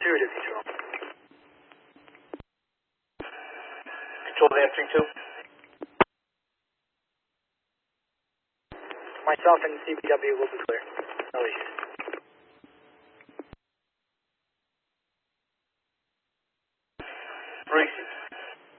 Intuitive control. Control answering 2. Myself and CBW will be clear. No issues. Racing.